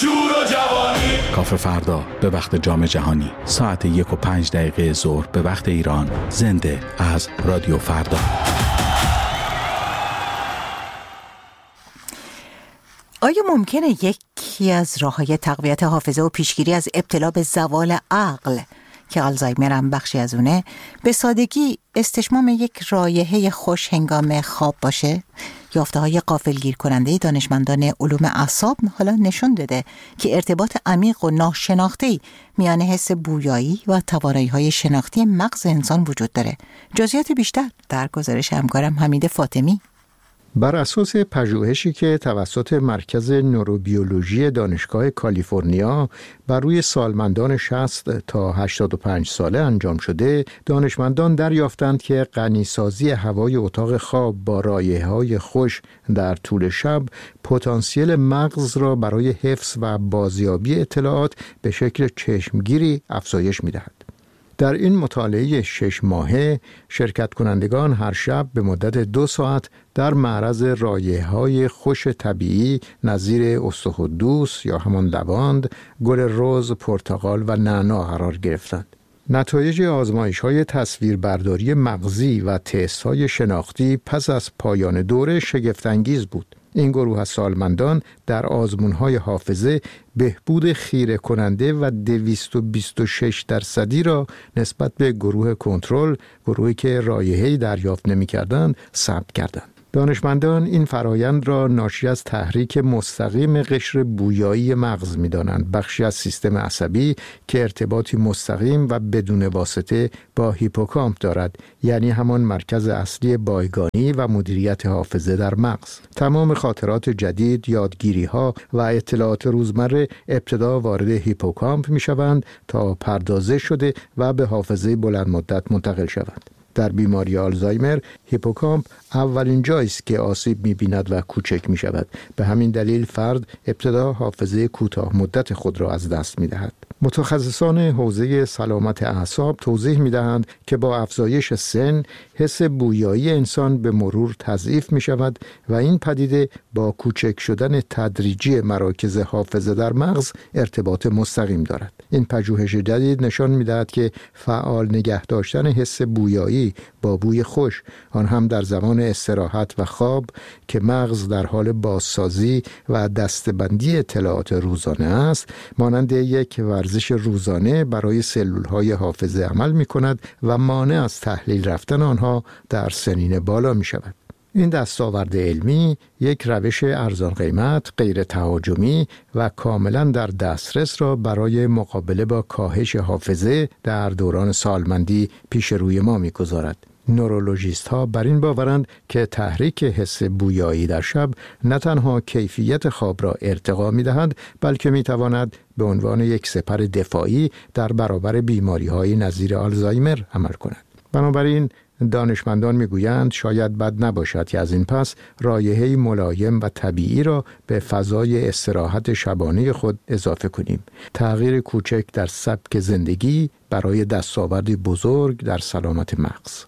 شور و جوانی. کافه فردا به وقت جام جهانی ساعت 1:05 ظهر به وقت ایران، زنده از رادیو فردا. آیا ممکنه یکی از راه‌های تقویت حافظه و پیشگیری از ابتلا به زوال عقل که آلزایمر هم بخشی از اونه به سادگی استشمام یک رایحه خوش هنگام خواب باشه؟ یافته‌های غافلگیر کننده دانشمندان علوم اعصاب حالا نشون داده که ارتباط عمیق و ناشناخته‌ای میان حس بویایی و توانایی‌های شناختی مغز انسان وجود داره. جزئیات بیشتر در گزارش همکارم حمید فاطمی. بر اساس پژوهشی که توسط مرکز نوروبیولوژی دانشگاه کالیفرنیا بر روی سالمندان 60 تا 85 ساله انجام شده، دانشمندان دریافتند که غنیسازی هوای اتاق خواب با رایحه‌های خوش در طول شب پتانسیل مغز را برای حفظ و بازیابی اطلاعات به شکل چشمگیری افزایش می‌دهد. در این مطالعه 6 ماهه شرکت کنندگان هر شب به مدت 2 ساعت در معرض رایحه‌های خوش طبیعی نظیر استخوان‌دوس یا همان لواند، گل رز، پرتقال و نعنا قرار گرفتند. نتایج آزمایش‌های تصویربرداری مغزی و تست‌های شناختی پس از پایان دوره شگفت‌انگیز بود. این گروه از سالمندان در آزمون‌های حافظه بهبود خیره کننده و 226% را نسبت به گروه کنترل، گروهی که رایحه‌ای دریافت نمی‌کردند، ثبت کردند. دانشمندان این فرایند را ناشی از تحریک مستقیم قشر بویایی مغز می‌دانند، بخشی از سیستم عصبی که ارتباطی مستقیم و بدون واسطه با هیپوکامپ دارد، یعنی همان مرکز اصلی بایگانی و مدیریت حافظه در مغز. تمام خاطرات جدید، یادگیری‌ها و اطلاعات روزمره ابتدا وارد هیپوکامپ می‌شوند تا پردازش شده و به حافظه بلند مدت منتقل شوند. در بیماری آلزایمر هیپوکامپ اولین جایی است که آسیب می‌بیند و کوچک می‌شود. به همین دلیل فرد ابتدا حافظه کوتاه مدت خود را از دست می‌دهد. متخصصان حوزه سلامت اعصاب توضیح می‌دهند که با افزایش سن حس بویایی انسان به مرور تضعیف می‌شود و این پدیده با کوچک شدن تدریجی مراکز حافظه در مغز ارتباط مستقیم دارد. این پژوهش جدید نشان می‌دهد که فعال نگه داشتن حس بویایی با بوی خوش، آن هم در زمان استراحت و خواب که مغز در حال بازسازی و دسته‌بندی اطلاعات روزانه است، مانند یک ورزش روزانه برای سلول‌های حافظه عمل می‌کند و مانع از تحلیل رفتن آنها در سنین بالا می‌شود. این دستاورد علمی یک روش ارزان قیمت، غیر تهاجمی و کاملا در دسترس را برای مقابله با کاهش حافظه در دوران سالمندی پیش روی ما می‌گذارد. نورولوژیست ها بر این باورند که تحریک حس بویایی در شب نه تنها کیفیت خواب را ارتقا می دهد، بلکه می تواند به عنوان یک سپر دفاعی در برابر بیماری های نظیر آلزایمر عمل کند. بنابراین دانشمندان میگویند شاید بد نباشد که از این پس رایحه‌ای ملایم و طبیعی را به فضای استراحت شبانه خود اضافه کنیم. تغییر کوچک در سبک زندگی برای دستاوردی بزرگ در سلامت مغز.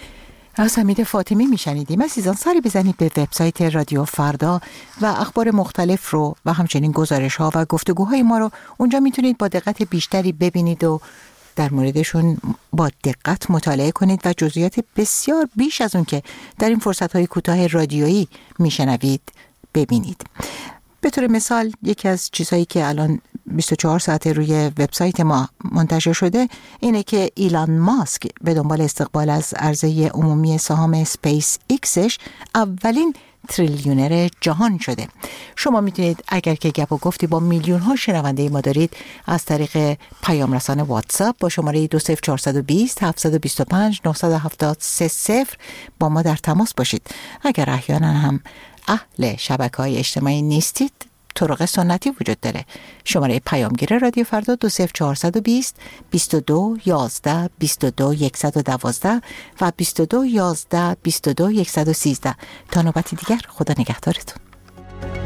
از حمید فاطمی میشنیدیم. عزیزان سری بزنید به وبسایت رادیو فردا و اخبار مختلف رو و همچنین گزارش ها و گفتگوهای ما رو اونجا میتونید با دقت بیشتری ببینید و در موردشون با دقت مطالعه کنید و جزئیات بسیار بیش از اون که در این فرصت‌های کوتاه رادیویی میشنوید ببینید. به طور مثال یکی از چیزهایی که الان 24 ساعته روی وبسایت ما منتشر شده اینه که ایلان ماسک به دنبال استقبال از عرضه عمومی سهام اسپیس ایکسش اولین تریلیونر جهان شده. شما میتونید اگر که گپ و گفتی با میلیون ها شنونده ما دارید از طریق پیام رسان واتساپ با شماره 20420 725 973 با ما در تماس باشید. اگر احیانا هم اهل شبکه‌های اجتماعی نیستید، طرق سنتی وجود داره. شماره پیامگیر رادیو فردا 20420 22 11 22 112 و 22 11 22 113. تا نوبتی دیگر، خدا نگهدارتون.